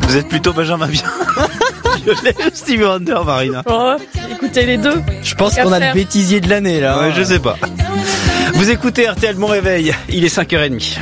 Vous êtes plutôt Benjamin Bien. Violet ou Stevie Wonder, Marina? Oh, écoutez les deux. Je pense qu'on a le bêtisier de l'année là. Ouais, je sais pas. Vous écoutez RTL Mon Réveil, il est 5h30.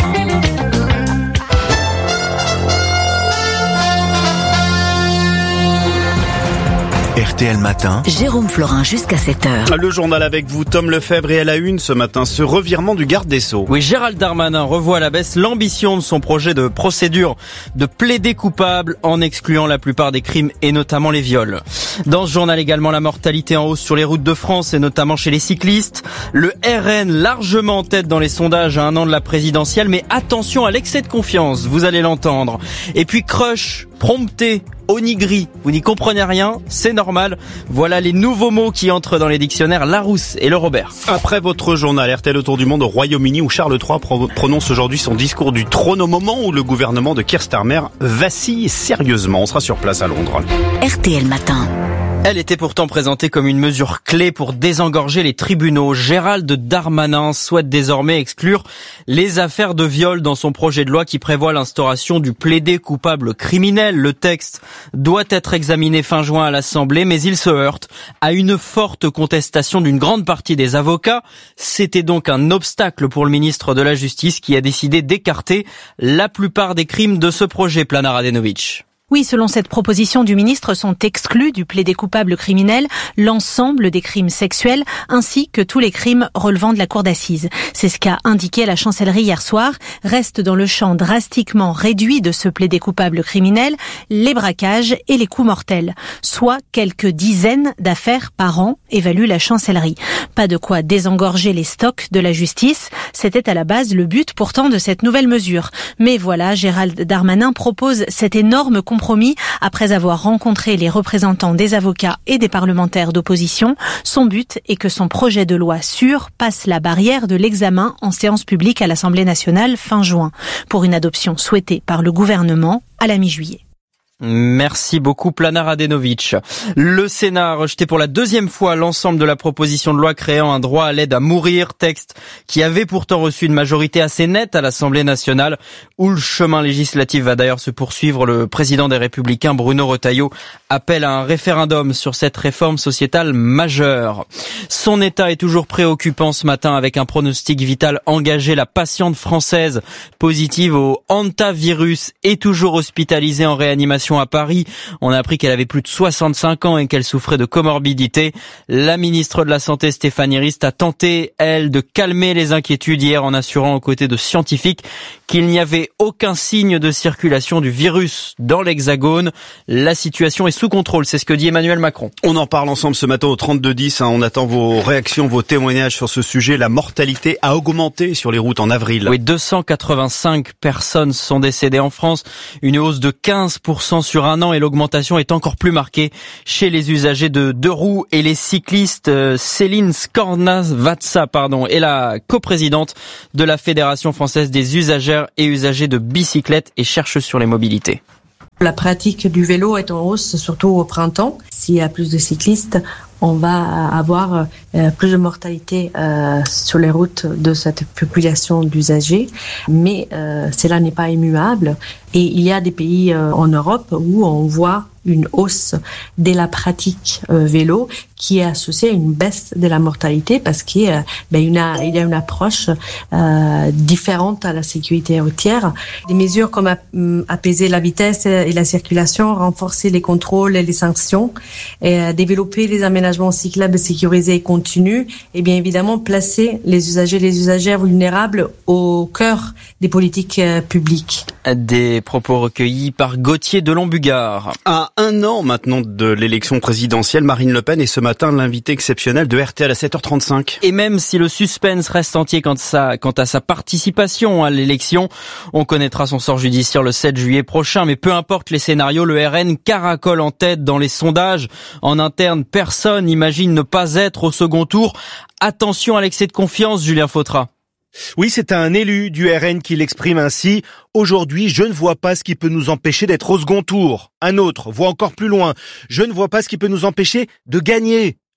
RTL Matin. Jérôme Florin jusqu'à 7h. Le journal avec vous, Tom Lefebvre, et à la une ce matin, ce revirement du garde des Sceaux. Oui, Gérald Darmanin revoit à la baisse l'ambition de son projet de procédure de plaider coupable en excluant la plupart des crimes et notamment les viols. Dans ce journal également, la mortalité en hausse sur les routes de France et notamment chez les cyclistes. Le RN largement en tête dans les sondages à un an de la présidentielle, mais attention à l'excès de confiance, vous allez l'entendre. Et puis crush, prompté, onigri, vous n'y comprenez rien, c'est normal. Voilà les nouveaux mots qui entrent dans les dictionnaires Larousse et le Robert. Après votre journal RTL Autour du Monde au Royaume-Uni, où Charles III prononce aujourd'hui son discours du trône au moment où le gouvernement de Keir Starmer vacille sérieusement. On sera sur place à Londres. RTL Matin. Elle était pourtant présentée comme une mesure clé pour désengorger les tribunaux. Gérald Darmanin souhaite désormais exclure les affaires de viol dans son projet de loi qui prévoit l'instauration du plaidé coupable criminel. Le texte doit être examiné fin juin à l'Assemblée, mais il se heurte à une forte contestation d'une grande partie des avocats. C'était donc un obstacle pour le ministre de la Justice qui a décidé d'écarter la plupart des crimes de ce projet. Plana Radenovic. Oui, selon cette proposition du ministre, sont exclus du plaidé coupable criminel l'ensemble des crimes sexuels ainsi que tous les crimes relevant de la cour d'assises. C'est ce qu'a indiqué la chancellerie hier soir. Reste dans le champ drastiquement réduit de ce plaidé coupable criminel les braquages et les coups mortels, soit quelques dizaines d'affaires par an, évalue la chancellerie. Pas de quoi désengorger les stocks de la justice. C'était à la base le but pourtant de cette nouvelle mesure. Mais voilà, Gérald Darmanin propose cet énorme compromis après avoir rencontré les représentants des avocats et des parlementaires d'opposition. Son but est que son projet de loi sûr passe la barrière de l'examen en séance publique à l'Assemblée nationale fin juin, pour une adoption souhaitée par le gouvernement à la mi-juillet. Merci beaucoup Plana Radenovic. Le Sénat a rejeté pour la deuxième fois l'ensemble de la proposition de loi créant un droit à l'aide à mourir, texte qui avait pourtant reçu une majorité assez nette à l'Assemblée nationale, où le chemin législatif va d'ailleurs se poursuivre. Le président des Républicains, Bruno Retailleau, appelle à un référendum sur cette réforme sociétale majeure. Son état est toujours préoccupant ce matin avec un pronostic vital engagé. La patiente française positive au hantavirus est toujours hospitalisée en réanimation à Paris. On a appris qu'elle avait plus de 65 ans et qu'elle souffrait de comorbidité. La ministre de la Santé, Stéphanie Rist, a tenté, elle, de calmer les inquiétudes hier en assurant aux côtés de scientifiques qu'il n'y avait aucun signe de circulation du virus dans l'Hexagone. La situation est sous contrôle, c'est ce que dit Emmanuel Macron. On en parle ensemble ce matin au 3210. On attend vos réactions, vos témoignages sur ce sujet. La mortalité a augmenté sur les routes en avril. Oui, 285 personnes sont décédées en France, une hausse de 15% sur un an, et l'augmentation est encore plus marquée chez les usagers de deux roues et les cyclistes. Céline Skornavatsa, est la coprésidente de la Fédération française des usagères et usagers de bicyclettes et cherche sur les mobilités. La pratique du vélo est en hausse, surtout au printemps. S'il y a plus de cyclistes, on va avoir plus de mortalité sur les routes de cette population d'usagers. Mais cela n'est pas immuable. Et il y a des pays en Europe où on voit une hausse de la pratique vélo qui est associée à une baisse de la mortalité parce qu'il y a une approche différente à la sécurité routière. Des mesures comme apaiser la vitesse et la circulation, renforcer les contrôles et les sanctions, et développer les aménagements cyclables sécurisés et continus, et bien évidemment placer les usagers et les usagères vulnérables au cœur des politiques publiques. Des propos recueillis par Gauthier Delon-Bugard. À un an maintenant de l'élection présidentielle, Marine Le Pen est ce matin l'invité exceptionnel de RTL à 7h35. Et même si le suspense reste entier quant à sa participation à l'élection, on connaîtra son sort judiciaire le 7 juillet prochain. Mais peu importe les scénarios, le RN caracole en tête dans les sondages. En interne, personne n'imagine ne pas être au second tour. Attention à l'excès de confiance, Julien Fautra. Oui, c'est un élu du RN qui l'exprime ainsi. Aujourd'hui, je ne vois pas ce qui peut nous empêcher d'être au second tour. Un autre voit encore plus loin. Je ne vois pas ce qui peut nous empêcher de gagner.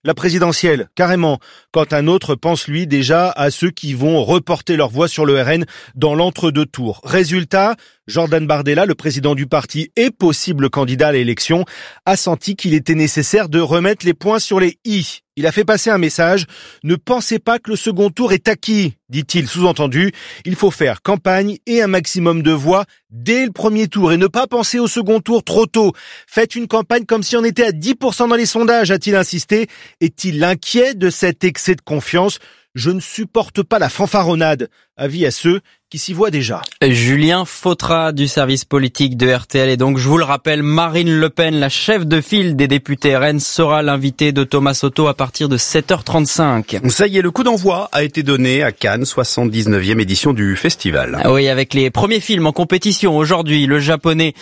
la présidentielle, carrément, quand un autre pense, lui, déjà à ceux qui vont reporter leur voix sur le RN dans l'entre-deux tours. Résultat, Jordan Bardella, le président du parti et possible candidat à l'élection, a senti qu'il était nécessaire de remettre les points sur les i. Il a fait passer un message. Ne pensez pas que le second tour est acquis, dit-il. Sous-entendu, il faut faire campagne et un maximum de voix dès le premier tour et ne pas penser au second tour trop tôt. Faites une campagne comme si on était à 10% dans les sondages, a-t-il insisté. Est-il inquiet de cet excès de confiance ? Je ne supporte pas la fanfaronnade. Avis à ceux qui s'y voient déjà. Julien Fautra du service politique de RTL et donc je vous le rappelle, Marine Le Pen, la chef de file des députés RN, sera l'invitée de Thomas Soto à partir de 7h35. Ça y est, le coup d'envoi a été donné à Cannes, 79e édition du festival. Oui, avec les premiers films en compétition aujourd'hui, le japonais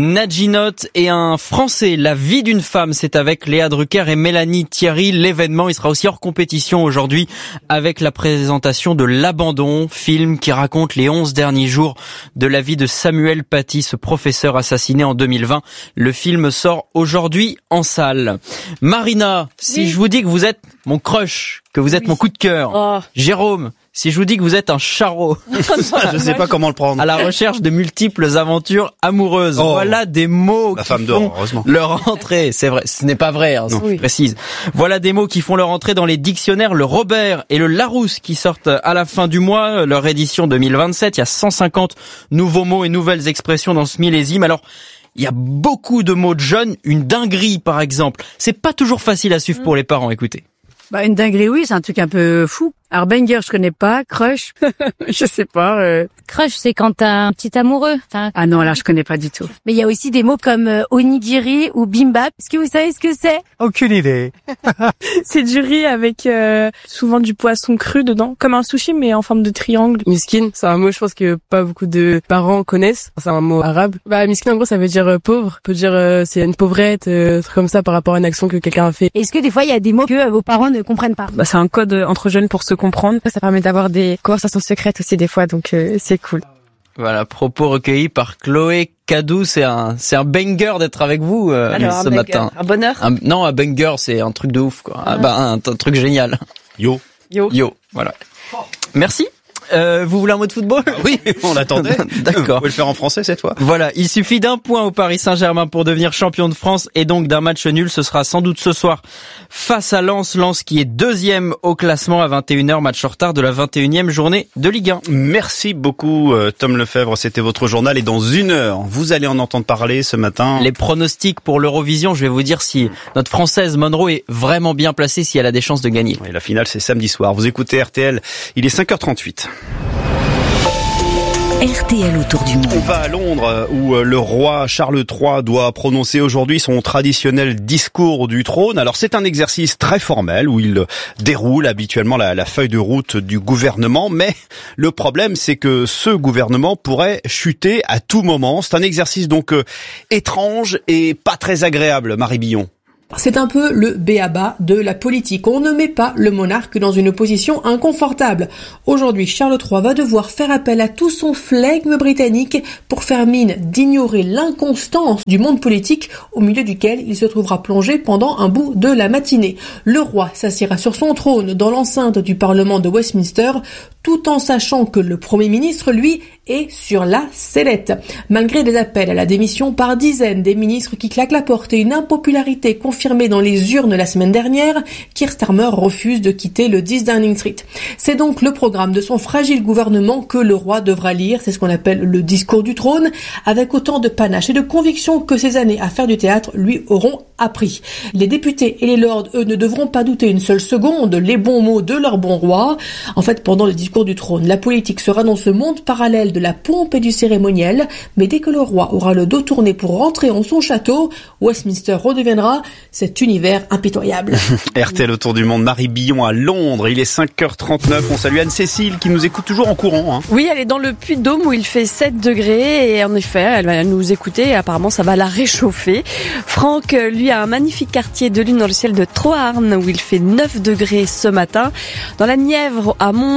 Najinot et un français, La vie d'une femme, c'est avec Léa Drucker et Mélanie Thierry. L'événement, il sera aussi hors compétition aujourd'hui avec la présentation de L'Abandon, film qui raconte les 11 derniers jours de la vie de Samuel Paty, ce professeur assassiné en 2020. Le film sort aujourd'hui en salle. Marina, si je vous dis que vous êtes mon crush, que vous êtes mon coup de cœur, Jérôme, si je vous dis que vous êtes un charreau, je sais pas comment le prendre. À la recherche de multiples aventures amoureuses. Voilà des mots qui font leur entrée. C'est vrai, ce n'est pas vrai, hein, je précise. Voilà des mots qui font leur entrée dans les dictionnaires. Le Robert et le Larousse qui sortent à la fin du mois, leur édition 2027. Il y a 150 nouveaux mots et nouvelles expressions dans ce millésime. Alors, il y a beaucoup de mots de jeunes. Une dinguerie, par exemple. C'est pas toujours facile à suivre pour les parents. Écoutez. Une dinguerie, oui, c'est un truc un peu fou. Alors banger, je connais pas. Crush, je sais pas. Crush, c'est quand t'as un petit amoureux. Ah non, là je connais pas du tout. Mais il y a aussi des mots comme onigiri ou bimbap. Est-ce que vous savez ce que c'est ? Aucune idée. C'est du riz avec souvent du poisson cru dedans, comme un sushi mais en forme de triangle. Miskin, c'est un mot je pense que pas beaucoup de parents connaissent. C'est un mot arabe. Miskin en gros ça veut dire pauvre. On peut dire c'est une pauvrette, un truc comme ça par rapport à une action que quelqu'un a fait. Est-ce que des fois il y a des mots que vos parents ne comprennent pas ? C'est un code entre jeunes pour se comprendre. Ça permet d'avoir des conversations secrètes aussi des fois, donc c'est cool. Voilà, propos recueillis par Chloé Cadou. C'est un banger d'être avec vous ce matin. Un bonheur. Un banger, c'est un truc de ouf, quoi. Un truc génial. Yo, voilà. Merci. Vous voulez un mot de football ? Oui, on l'attendait. D'accord. Vous pouvez le faire en français cette fois. Voilà, il suffit d'un point au Paris Saint-Germain pour devenir champion de France et donc d'un match nul. Ce sera sans doute ce soir face à Lens. Lens qui est deuxième au classement à 21h, match en retard de la 21e journée de Ligue 1. Merci beaucoup Tom Lefebvre, c'était votre journal et dans une heure, vous allez en entendre parler ce matin. Les pronostics pour l'Eurovision, je vais vous dire si notre Française Monroe est vraiment bien placée, si elle a des chances de gagner. Et la finale c'est samedi soir. Vous écoutez RTL, il est 5h38. RTL autour du monde. On va à Londres où le roi Charles III doit prononcer aujourd'hui son traditionnel discours du trône. Alors c'est un exercice très formel où il déroule habituellement la feuille de route du gouvernement. Mais le problème c'est que ce gouvernement pourrait chuter à tout moment. C'est un exercice donc étrange et pas très agréable, Marie Billon. C'est un peu le b.a.-ba de la politique. On ne met pas le monarque dans une position inconfortable. Aujourd'hui, Charles III va devoir faire appel à tout son flegme britannique pour faire mine d'ignorer l'inconstance du monde politique au milieu duquel il se trouvera plongé pendant un bout de la matinée. Le roi s'assiera sur son trône dans l'enceinte du Parlement de Westminster, tout en sachant que le Premier ministre, lui, est sur la sellette. Malgré des appels à la démission par dizaines des ministres qui claquent la porte et une impopularité confirmée dans les urnes la semaine dernière, Keir Starmer refuse de quitter le 10 Downing Street. C'est donc le programme de son fragile gouvernement que le roi devra lire, c'est ce qu'on appelle le discours du trône, avec autant de panache et de conviction que ses années à faire du théâtre lui auront appris. Les députés et les lords, eux, ne devront pas douter une seule seconde les bons mots de leur bon roi. En fait, pendant le discours du trône, la politique sera dans ce monde parallèle de la pompe et du cérémoniel, mais dès que le roi aura le dos tourné pour rentrer en son château, Westminster redeviendra cet univers impitoyable. RTL autour du monde, Marie Billon à Londres, il est 5h39, on salue Anne-Cécile qui nous écoute toujours en courant. Oui, elle est dans le Puy-de-Dôme où il fait 7 degrés et en effet, elle va nous écouter et apparemment ça va la réchauffer. Franck, lui, a un magnifique quartier de lune dans le ciel de Troarn où il fait 9 degrés ce matin. Dans la Nièvre, à Montaligny,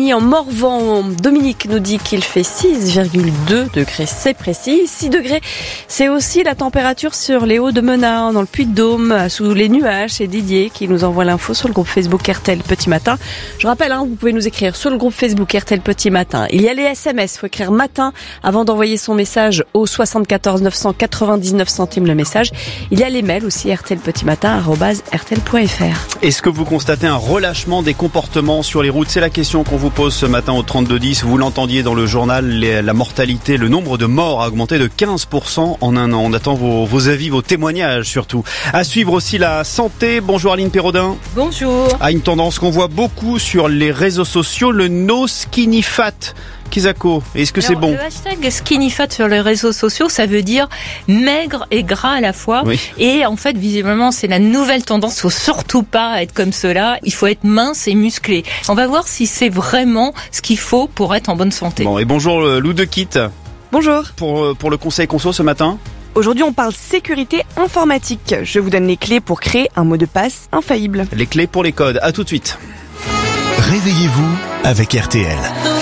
Chamonix en Morvan. Dominique nous dit qu'il fait 6,2 degrés, c'est précis. 6 degrés, c'est aussi la température sur les hauts de Menard, dans le Puy-de-Dôme, sous les nuages. C'est Didier qui nous envoie l'info sur le groupe Facebook RTL Petit Matin. Je rappelle, vous pouvez nous écrire sur le groupe Facebook RTL Petit Matin. Il y a les SMS, il faut écrire matin avant d'envoyer son message au 74 999 centimes le message. Il y a les mails aussi, rtlpetimatin@rtl.fr. Est-ce que vous constatez un relâchement des comportements sur les routes? C'est la question qu'on vous pose ce matin au 3210. Vous l'entendiez dans le journal, la mortalité, le nombre de morts a augmenté de 15% en un an. On attend vos avis, vos témoignages surtout. À suivre aussi la santé. Bonjour Aline Pérodin. Bonjour. Une tendance qu'on voit beaucoup sur les réseaux sociaux, le no skinny fat. Kizako, est-ce que c'est bon? Le hashtag skinny fat sur les réseaux sociaux, ça veut dire maigre et gras à la fois. Oui. Et en fait, visiblement, c'est la nouvelle tendance. Faut surtout pas être comme cela. Il faut être mince et musclé. On va voir si c'est vraiment ce qu'il faut pour être en bonne santé. Bon, et bonjour Lou de Kit. Bonjour. Pour le conseil conso ce matin. Aujourd'hui, on parle sécurité informatique. Je vous donne les clés pour créer un mot de passe infaillible. Les clés pour les codes. À tout de suite. Réveillez-vous avec RTL.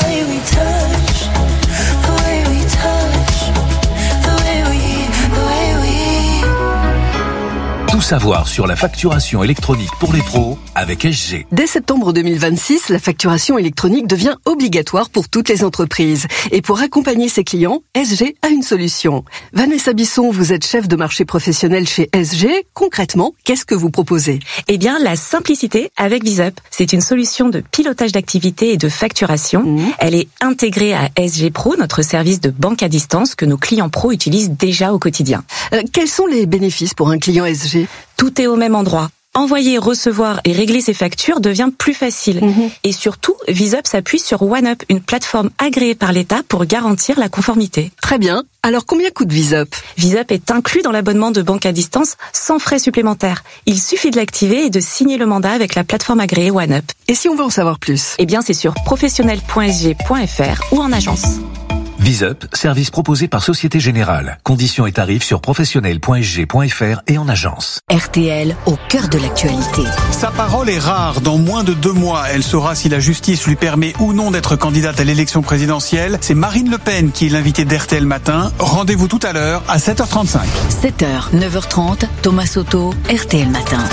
Tout savoir sur la facturation électronique pour les pros avec SG. Dès septembre 2026, la facturation électronique devient obligatoire pour toutes les entreprises. Et pour accompagner ses clients, SG a une solution. Vanessa Bisson, vous êtes chef de marché professionnel chez SG. Concrètement, qu'est-ce que vous proposez? Eh bien, la simplicité avec VisUp. C'est une solution de pilotage d'activité et de facturation. Elle est intégrée à SG Pro, notre service de banque à distance que nos clients pros utilisent déjà au quotidien. Quels sont les bénéfices pour un client SG? Tout est au même endroit. Envoyer, recevoir et régler ses factures devient plus facile. Et surtout, VisUp s'appuie sur OneUp, une plateforme agréée par l'État pour garantir la conformité. Très bien. Alors combien coûte VisUp? VisUp est inclus dans l'abonnement de banque à distance sans frais supplémentaires. Il suffit de l'activer et de signer le mandat avec la plateforme agréée OneUp. Et si on veut en savoir plus? Eh bien, c'est sur professionnel.sg.fr ou en agence. VisUp, service proposé par Société Générale. Conditions et tarifs sur professionnel.sg.fr et en agence. RTL, au cœur de l'actualité. Sa parole est rare. Dans moins de 2 mois, elle saura si la justice lui permet ou non d'être candidate à l'élection présidentielle. C'est Marine Le Pen qui est l'invitée d'RTL Matin. Rendez-vous tout à l'heure à 7h35. 7h, 9h30, Thomas Soto, RTL Matin.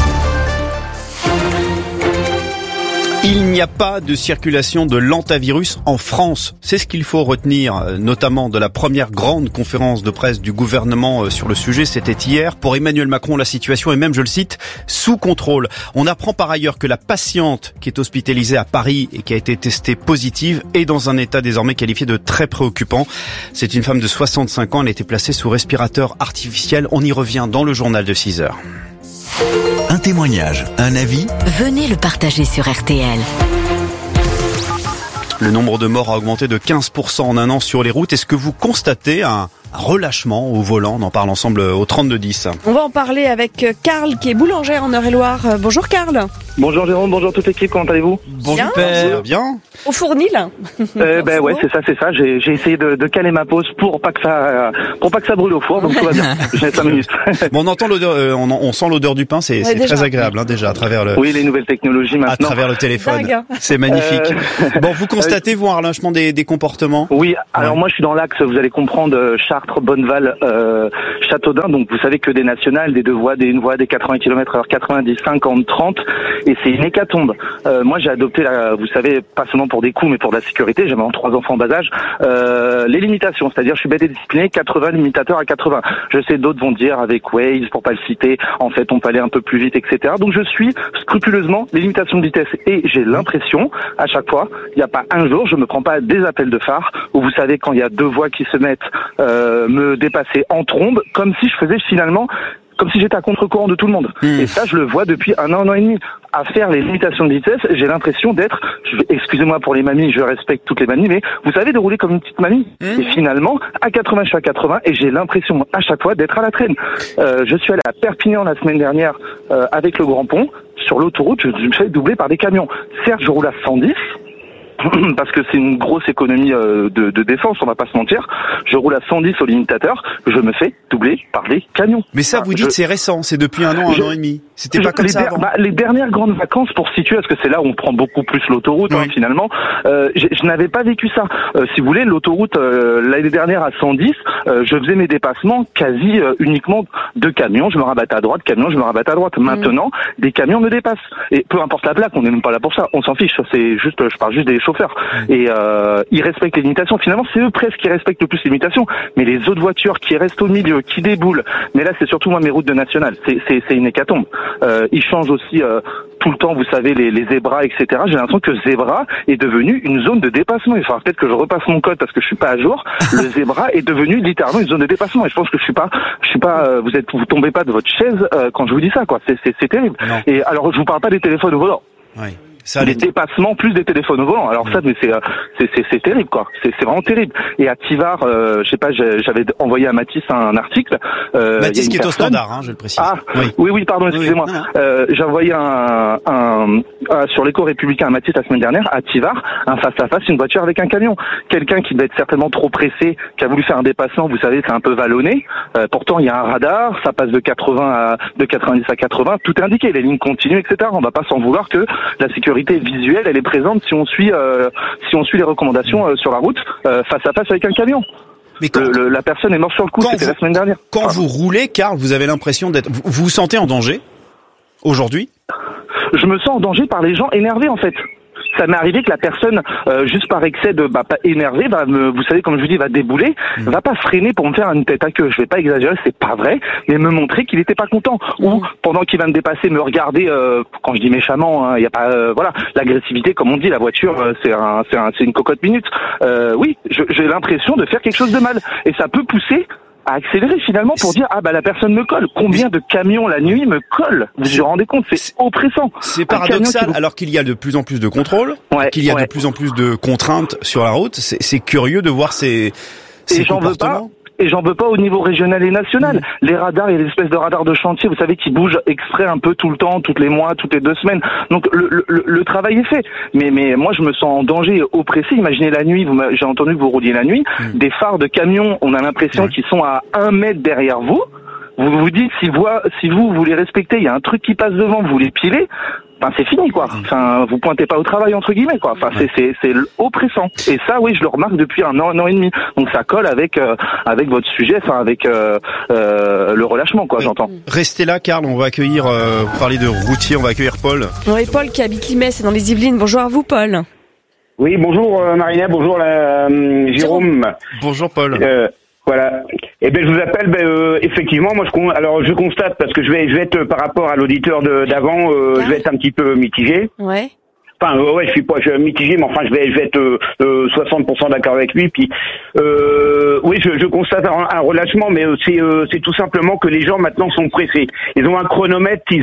Il n'y a pas de circulation de l'hantavirus en France. C'est ce qu'il faut retenir, notamment de la première grande conférence de presse du gouvernement sur le sujet. C'était hier. Pour Emmanuel Macron, la situation est même, je le cite, sous contrôle. On apprend par ailleurs que la patiente qui est hospitalisée à Paris et qui a été testée positive est dans un état désormais qualifié de très préoccupant. C'est une femme de 65 ans. Elle a été placée sous respirateur artificiel. On y revient dans le journal de 6 heures. Un témoignage, un avis? Venez le partager sur RTL. Le nombre de morts a augmenté de 15% en un an sur les routes. Est-ce que vous constatez un relâchement au volant? On en parle ensemble au 3210. On va en parler avec Karl qui est boulanger en Eure-et-Loire. Bonjour Karl. Bonjour Jérôme, bonjour toute l'équipe, comment allez-vous? Bonjour Père. Bien. Au fournil. Ouais, c'est ça. J'ai essayé de caler ma pause pour pas que ça brûle au four, donc tout va bien. J'ai 5 minutes. Bon, on entend l'odeur, on sent l'odeur du pain, c'est très agréable, déjà, à travers Oui, les nouvelles technologies maintenant. À travers le téléphone. Dingue. C'est magnifique. Bon, vous constatez, vous, un relâchement des comportements? Oui, alors moi je suis dans l'axe, vous allez comprendre, Chartres, Bonneval, Châteaudun, donc vous savez que des nationales, des 2 voies, des 1 voie, des 80 km/h, 90, 50, 30, et c'est une hécatombe. Moi j'ai adopté, vous savez, pas seulement pour des coûts, mais pour de la sécurité, j'ai vraiment 3 enfants en bas âge, les limitations, c'est-à-dire je suis bête et discipliné, 80 limitateurs à 80. Je sais d'autres vont dire avec Waze, pour pas le citer, en fait on peut aller un peu plus vite, etc. Donc je suis scrupuleusement les limitations de vitesse, et j'ai l'impression, à chaque fois, il n'y a pas un jour, je me prends pas des appels de phare, où vous savez quand il y a 2 voies qui se mettent me dépasser en trombe, comme si je faisais finalement, comme si j'étais à contre-courant de tout le monde. Et ça, je le vois depuis 1 an et demi. À faire les limitations de vitesse, j'ai l'impression d'être, excusez-moi pour les mamies, je respecte toutes les mamies, mais vous savez, de rouler comme une petite mamie. Et finalement, à 80, je suis à 80, et j'ai l'impression à chaque fois d'être à la traîne. Je suis allé à Perpignan la semaine dernière avec le Grand Pont. Sur l'autoroute, je me fais doubler par des camions. Certes, je roule à 110, parce que c'est une grosse économie de défense, on va pas se mentir. Je roule à 110 au limitateur, je me fais doubler par les camions. Mais ça, vous dites, c'est récent, c'est depuis un an et demi. C'était pas comme ça avant. Les dernières grandes vacances, pour situer, parce que c'est là où on prend beaucoup plus l'autoroute, finalement, je n'avais pas vécu ça. Si vous voulez, l'autoroute, l'année dernière à 110, je faisais mes dépassements quasi uniquement de camions, je me rabattais à droite, camions, je me rabattais à droite. Maintenant, des camions me dépassent. Et peu importe la plaque, on n'est même pas là pour ça, on s'en fiche, c'est juste, je parle juste des chauffeurs. Et ils respectent les limitations. Finalement, c'est eux presque qui respectent le plus les limitations. Mais les autres voitures qui restent au milieu, qui déboulent. Mais là, c'est surtout moi mes routes de nationales. C'est une hécatombe. Ils changent aussi tout le temps, vous savez, les zébras, etc. J'ai l'impression que zébra est devenu une zone de dépassement. Il faudra peut-être que je repasse mon code parce que je suis pas à jour. Le zébra est devenu littéralement une zone de dépassement. Et je pense que je suis pas. Vous tombez pas de votre chaise quand je vous dis ça, quoi. C'est terrible. Non. Et alors, je vous parle pas des téléphones au volant. Oui. Des dépassements plus des téléphones au volant. Alors ça, mais c'est terrible, quoi. C'est vraiment terrible. Et à Tivard, je sais pas, j'avais envoyé à Mathis un article. Mathis qui est au standard, je le précise. Ah, oui, pardon, excusez-moi. J'ai envoyé sur l'écho républicain à Mathis la semaine dernière, à Tivard, un face-à-face, une voiture avec un camion. Quelqu'un qui devait être certainement trop pressé, qui a voulu faire un dépassement, vous savez, c'est un peu vallonné. Pourtant, il y a un radar, ça passe de 90 à 80, tout est indiqué, les lignes continues, etc. On va pas s'en vouloir que la sécurité visuelle, elle est présente si on suit les recommandations sur la route face à face avec un camion. Mais la personne est morte sur le coup, c'était la semaine dernière. Quand vous roulez, Karl, vous avez l'impression vous vous sentez en danger aujourd'hui? Je me sens en danger par les gens énervés, en fait. Ça m'est arrivé que la personne, juste par excès de pas énervée, vous savez, comme je vous dis, va débouler, va pas freiner pour me faire une tête à queue. Je vais pas exagérer, c'est pas vrai, mais me montrer qu'il était pas content. Ou pendant qu'il va me dépasser, me regarder. Quand je dis méchamment, il y a pas, voilà, l'agressivité, comme on dit, la voiture, c'est une cocotte minute. Oui, j'ai l'impression de faire quelque chose de mal, et ça peut pousser à accélérer finalement pour dire la personne me colle. Combien de camions la nuit me collent? Vous vous rendez compte? C'est oppressant. C'est paradoxal alors qu'il y a de plus en plus de contrôles, qu'il y a de plus en plus de contraintes sur la route. C'est curieux de voir ces comportements. Et j'en veux pas au niveau régional et national. Les radars, il y a des espèces de radars de chantier, vous savez, qui bougent exprès un peu tout le temps, tous les mois, toutes les 2 semaines. Donc le travail est fait. Mais moi, je me sens en danger, oppressé. Imaginez la nuit, j'ai entendu que vous rouliez la nuit, des phares de camions, on a l'impression qu'ils sont à 1 mètre derrière vous. Vous vous dites, si vous les respectez, il y a un truc qui passe devant, vous les pilez, c'est fini, quoi. Enfin, vous pointez pas au travail, entre guillemets, quoi. Enfin, c'est oppressant. Et ça, oui, je le remarque depuis un an et demi. Donc ça colle avec votre sujet, avec le relâchement, quoi, j'entends. Restez là, Karl, on va accueillir, vous parlez de routier, on va accueillir Paul. Oui, Paul qui habite Limay, c'est dans les Yvelines. Bonjour à vous, Paul. Oui, bonjour Marina, bonjour Jérôme. Bonjour Paul. Voilà. Eh ben je vous appelle. Effectivement, moi je constate parce que je vais être par rapport à l'auditeur d'avant, je vais être un petit peu mitigé. Ouais. Enfin, je suis pas mitigé, mais enfin je vais être 60% d'accord avec lui. Puis oui, je constate un relâchement, mais c'est tout simplement que les gens maintenant sont pressés. Ils ont un chronomètre, il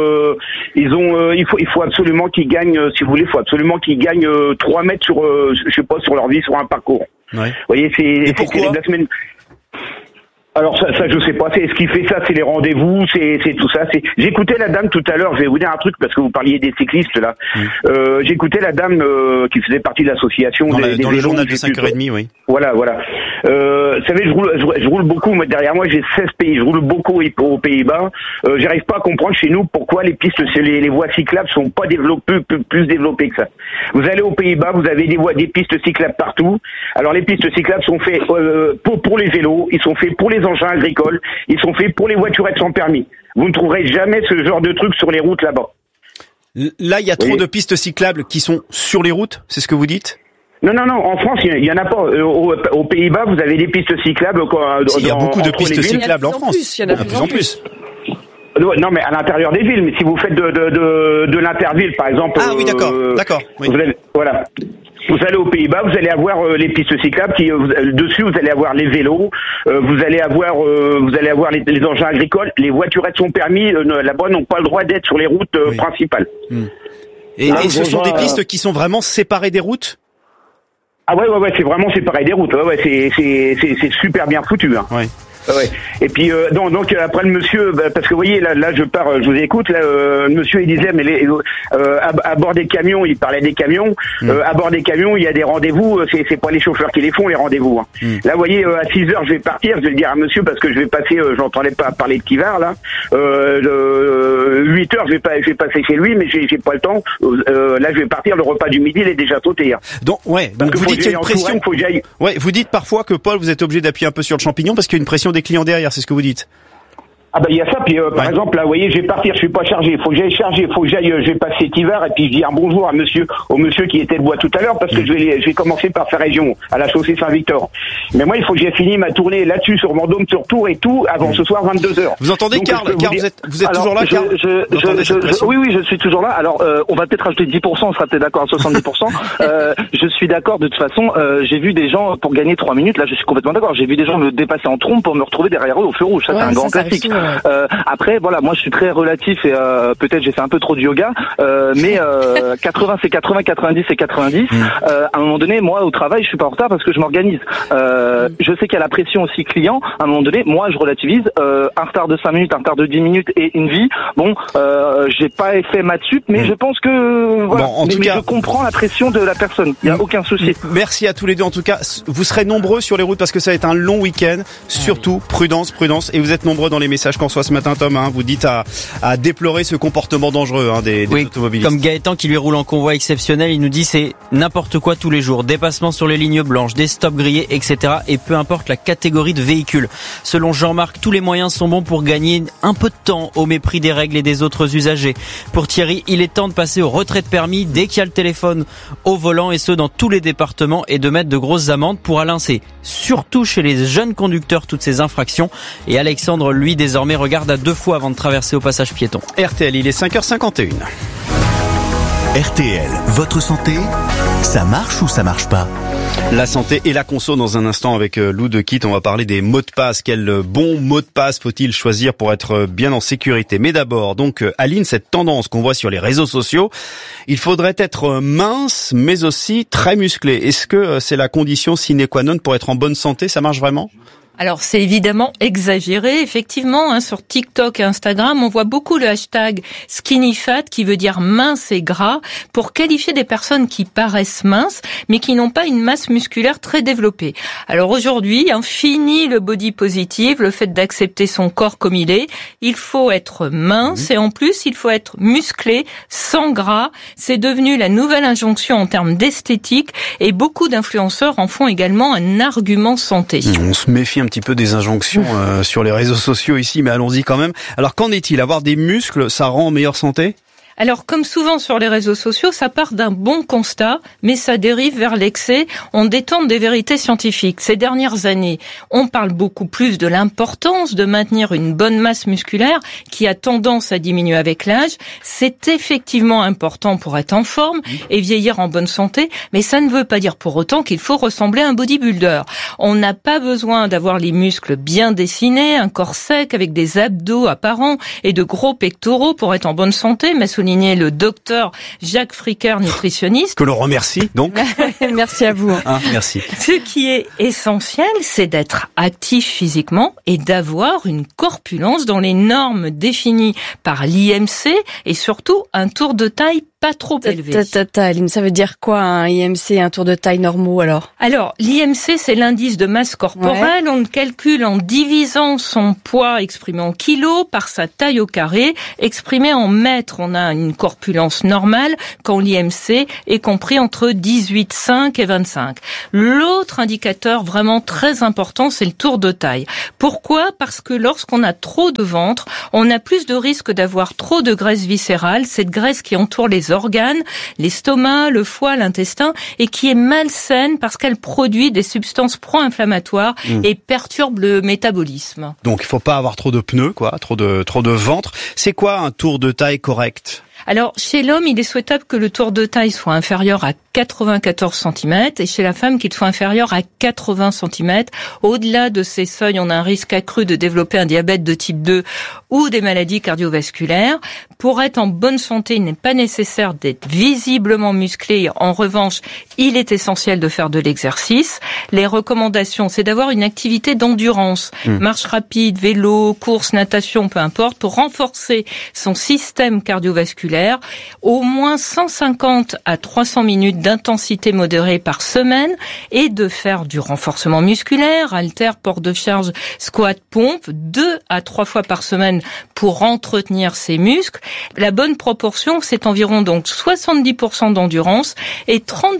faut absolument qu'ils gagnent, si vous voulez, il faut absolument qu'ils gagnent 3 mètres sur sur leur vie, sur un parcours. Ouais. Vous voyez, c'est la semaine. Alors ça je sais pas, ce qui fait ça, c'est les rendez-vous, c'est tout ça. J'écoutais la dame tout à l'heure, je vais vous dire un truc parce que vous parliez des cyclistes là. J'écoutais la dame qui faisait partie de l'association dans des le vélos, journal de 5h30, oui. Voilà. Vous savez, je roule beaucoup, moi, derrière moi j'ai 16 pays, je roule beaucoup aux Pays-Bas. J'arrive pas à comprendre chez nous pourquoi les pistes, les voies cyclables sont pas plus développées que ça. Vous allez aux Pays-Bas, vous avez des pistes cyclables partout. Alors les pistes cyclables sont faites pour les vélos, ils sont faits pour les engins agricoles, ils sont faits pour les voiturettes sans permis. Vous ne trouverez jamais ce genre de truc sur les routes là-bas. Là, il y a trop de pistes cyclables qui sont sur les routes, c'est ce que vous dites? Non, en France, il y en a pas. Aux Pays-Bas, vous avez des pistes cyclables. Il y a beaucoup de pistes cyclables en France. Il y en a de plus en plus. Non, mais à l'intérieur des villes. Mais si vous faites de l'interville, par exemple. Ah oui, d'accord. Oui. Vous allez aux Pays-Bas, vous allez avoir les pistes cyclables dessus vous allez avoir les vélos, vous allez avoir les engins agricoles, les voiturettes sont permis là-bas n'ont pas le droit d'être sur les routes principales. Et ce sont des pistes qui sont vraiment séparées des routes? Ah ouais, c'est vraiment séparé des routes. Ouais, c'est super bien foutu. Hein. Ouais. Ouais. Et puis donc après le monsieur, parce que vous voyez là je pars, je vous écoute. Là, le monsieur il disait mais à bord des camions, il parlait des camions. À bord des camions, il y a des rendez-vous. C'est pas les chauffeurs qui les font les rendez-vous. Hein. Là, vous voyez, à 6h je vais partir. Je vais le dire à monsieur parce que je vais passer. J'entendais pas parler de Kivard là. 8h je vais passer chez lui, mais j'ai pas le temps. Là je vais partir. Le repas du midi il est déjà sauté. Hein. Donc vous dites qu'il y a une pression. Ouais, vous dites parfois que Paul, vous êtes obligé d'appuyer un peu sur le champignon parce qu'il y a une pression des clients derrière, c'est ce que vous dites. Ah il y a ça, puis par exemple là vous voyez je vais partir, je suis pas chargé, faut que j'aille charger, je vais passer Tivard et puis je dis un bonjour au monsieur qui était debout tout à l'heure parce que je vais commencer par faire région à la chaussée Saint-Victor. Mais moi il faut que j'ai fini ma tournée là-dessus sur Vendôme, sur Tours et tout avant ce soir 22h. Vous entendez Karl, vous êtes alors, toujours là Karl? Oui, je suis toujours là. Alors on va peut-être rajouter 10%, on sera peut-être d'accord à 70%. Je suis d'accord de toute façon, j'ai vu des gens pour gagner 3 minutes, là je suis complètement d'accord. J'ai vu des gens me dépasser en trompe pour me retrouver derrière eux au feu rouge, ça c'est un grand classique. Après voilà, moi je suis très relatif et peut-être j'ai fait un peu trop de yoga, mais 80 c'est 80, 90 c'est 90. À un moment donné, moi au travail je suis pas en retard parce que je m'organise. Je sais qu'il y a la pression aussi client. À un moment donné, moi je relativise. Un retard de 5 minutes, un retard de 10 minutes et une vie. Bon, j'ai pas fait maths sup, mais je pense que voilà. Bon, en tout cas, je comprends la pression de la personne. Il y a aucun souci. Merci à tous les deux. En tout cas, vous serez nombreux sur les routes parce que ça va être un long week-end. Surtout prudence. Et vous êtes nombreux dans les messages qu'on soit ce matin, Tom. Hein, vous dites à déplorer ce comportement dangereux des automobilistes. Comme Gaëtan qui lui roule en convoi exceptionnel, il nous dit c'est n'importe quoi tous les jours. Dépassement sur les lignes blanches, des stops grillés, etc. Et peu importe la catégorie de véhicule. Selon Jean-Marc, tous les moyens sont bons pour gagner un peu de temps au mépris des règles et des autres usagers. Pour Thierry, il est temps de passer au retrait de permis dès qu'il y a le téléphone au volant et ce dans tous les départements et de mettre de grosses amendes. Pour Alain, c'est surtout chez les jeunes conducteurs toutes ces infractions. Et Alexandre, lui, désormais regarde à 2 fois avant de traverser au passage piéton. RTL, il est 5h51. RTL, votre santé, ça marche ou ça marche pas? La santé et la conso dans un instant avec Lou de Kit. On va parler des mots de passe. Quel bon mot de passe faut-il choisir pour être bien en sécurité? Mais d'abord, donc, Aline, cette tendance qu'on voit sur les réseaux sociaux, il faudrait être mince, mais aussi très musclé. Est-ce que c'est la condition sine qua non pour être en bonne santé? Ça marche vraiment? Alors c'est évidemment exagéré, effectivement, sur TikTok et Instagram, on voit beaucoup le hashtag skinny fat qui veut dire mince et gras pour qualifier des personnes qui paraissent minces mais qui n'ont pas une masse musculaire très développée. Alors aujourd'hui, fini le body positive, le fait d'accepter son corps comme il est, il faut être mince et en plus il faut être musclé, sans gras. C'est devenu la nouvelle injonction en termes d'esthétique et beaucoup d'influenceurs en font également un argument santé. On se méfie un petit peu des injonctions sur les réseaux sociaux ici, mais allons-y quand même. Alors qu'en est-il? Avoir des muscles, ça rend en meilleure santé? Alors, comme souvent sur les réseaux sociaux, ça part d'un bon constat, mais ça dérive vers l'excès. On détourne des vérités scientifiques. Ces dernières années, on parle beaucoup plus de l'importance de maintenir une bonne masse musculaire qui a tendance à diminuer avec l'âge. C'est effectivement important pour être en forme et vieillir en bonne santé, mais ça ne veut pas dire pour autant qu'il faut ressembler à un bodybuilder. On n'a pas besoin d'avoir les muscles bien dessinés, un corps sec avec des abdos apparents et de gros pectoraux pour être en bonne santé, mais souligné le docteur Jacques Fricker, nutritionniste. Que l'on remercie, donc. Merci à vous. Merci. Ce qui est essentiel, c'est d'être actif physiquement et d'avoir une corpulence dans les normes définies par l'IMC et surtout un tour de taille pas trop élevé. Aline, ça veut dire quoi un IMC, un tour de taille normaux alors? Alors, l'IMC, c'est l'indice de masse corporelle. Ouais. On le calcule en divisant son poids exprimé en kilos par sa taille au carré, exprimé en mètres. On a une corpulence normale quand l'IMC est compris entre 18,5 et 25. L'autre indicateur vraiment très important, c'est le tour de taille. Pourquoi? Parce que lorsqu'on a trop de ventre, on a plus de risque d'avoir trop de graisse viscérale, cette graisse qui entoure les organes, l'estomac, le foie, l'intestin, et qui est malsaine parce qu'elle produit des substances pro-inflammatoires et perturbe le métabolisme. Donc il faut pas avoir trop de pneus, trop de ventre. C'est quoi un tour de taille correct? Alors, chez l'homme, il est souhaitable que le tour de taille soit inférieur à 94 cm et chez la femme qu'il soit inférieur à 80 cm. Au-delà de ces seuils, on a un risque accru de développer un diabète de type 2 ou des maladies cardiovasculaires. Pour être en bonne santé, il n'est pas nécessaire d'être visiblement musclé. En revanche, il est essentiel de faire de l'exercice. Les recommandations, c'est d'avoir une activité d'endurance, marche rapide, vélo, course, natation, peu importe, pour renforcer son système cardiovasculaire. Au moins 150 à 300 minutes d'intensité modérée par semaine et de faire du renforcement musculaire, haltères, port de charge, squat, pompe, 2 à 3 fois par semaine pour entretenir ses muscles. La bonne proportion, c'est environ donc 70% d'endurance et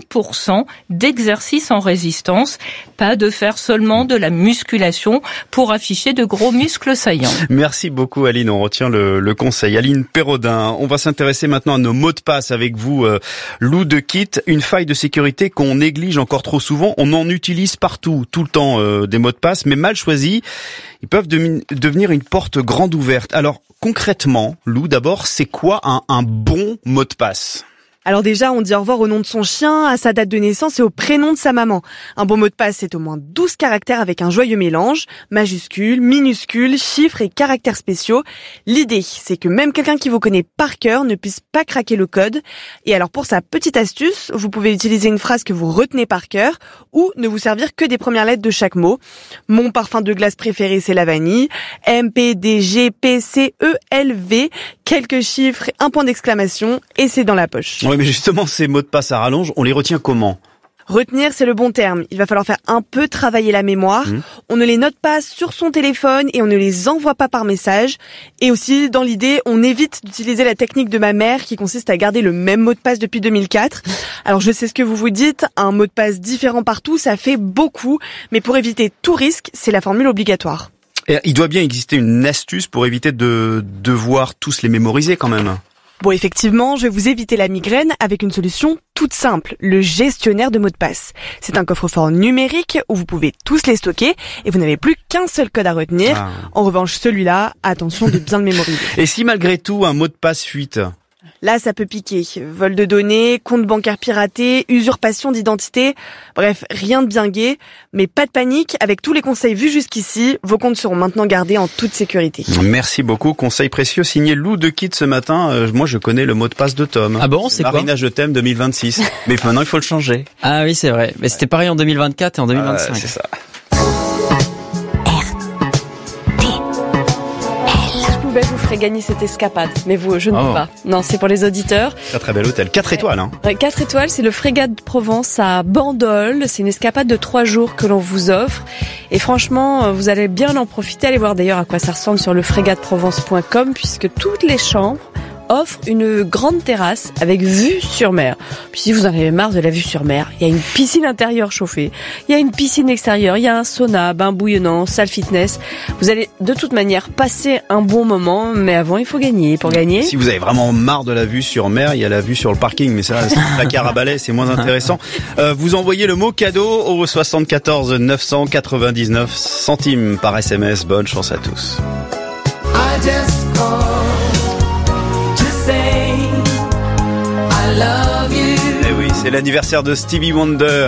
30% d'exercice en résistance. Pas de faire seulement de la musculation pour afficher de gros muscles saillants. Merci beaucoup Aline, on retient le conseil. Aline Perraudin, on va s'intéresser maintenant à nos mots de passe avec vous, Lou de Kit. Une faille de sécurité qu'on néglige encore trop souvent. On en utilise partout, tout le temps, des mots de passe, mais mal choisis. Ils peuvent devenir une porte grande ouverte. Alors concrètement, Lou, d'abord, c'est quoi un bon mot de passe ? Alors déjà, on dit au revoir au nom de son chien, à sa date de naissance et au prénom de sa maman. Un bon mot de passe, c'est au moins 12 caractères avec un joyeux mélange, majuscules, minuscules, chiffres et caractères spéciaux. L'idée, c'est que même quelqu'un qui vous connaît par cœur ne puisse pas craquer le code. Et alors pour sa petite astuce, vous pouvez utiliser une phrase que vous retenez par cœur ou ne vous servir que des premières lettres de chaque mot. Mon parfum de glace préféré, c'est la vanille. M, P, D, G, P, C, E, L, V. Quelques chiffres, un point d'exclamation et c'est dans la poche. Oui, mais justement, ces mots de passe à rallonge, on les retient comment ? Retenir, c'est le bon terme. Il va falloir faire un peu travailler la mémoire. On ne les note pas sur son téléphone et on ne les envoie pas par message. Et aussi, dans l'idée, on évite d'utiliser la technique de ma mère qui consiste à garder le même mot de passe depuis 2004. Alors, je sais ce que vous vous dites, un mot de passe différent partout, ça fait beaucoup. Mais pour éviter tout risque, c'est la formule obligatoire. Et il doit bien exister une astuce pour éviter de devoir tous les mémoriser quand même. Bon, effectivement, je vais vous éviter la migraine avec une solution toute simple, le gestionnaire de mots de passe. C'est un coffre-fort numérique où vous pouvez tous les stocker et vous n'avez plus qu'un seul code à retenir. En revanche, celui-là, attention de bien le mémoriser. Et si malgré tout, un mot de passe fuite ? Là, ça peut piquer. Vol de données, compte bancaire piraté, usurpation d'identité. Bref, rien de bien gai. Mais pas de panique. Avec tous les conseils vus jusqu'ici, vos comptes seront maintenant gardés en toute sécurité. Merci beaucoup. Conseil précieux signé Lou de Kit ce matin. Moi, je connais le mot de passe de Tom. Ah bon, c'est quoi ? Marina, je t'aime 2026. Mais maintenant, il faut le changer. Ah oui, c'est vrai. Mais c'était pareil en 2024 et en 2025. C'est ça. Je vous ferai gagner cette escapade, mais vous, je ne peux pas. Non, c'est pour les auditeurs. Très très bel hôtel, 4 étoiles. 4 étoiles, c'est le Frégate de Provence à Bandol. C'est une escapade de 3 jours que l'on vous offre. Et franchement, vous allez bien en profiter. Allez voir d'ailleurs à quoi ça ressemble sur lefrégateprovence.com puisque toutes les chambres offre une grande terrasse avec vue sur mer. Puis si vous en avez marre de la vue sur mer, il y a une piscine intérieure chauffée, il y a une piscine extérieure, il y a un sauna, bain bouillonnant, salle fitness. Vous allez de toute manière passer un bon moment, mais avant il faut gagner. Pour gagner, si vous avez vraiment marre de la vue sur mer, il y a la vue sur le parking, mais ça, c'est un placard à balai, c'est moins intéressant. Vous envoyez le mot cadeau au 74 999 centimes par SMS. Bonne chance à tous. Eh oui, c'est l'anniversaire de Stevie Wonder.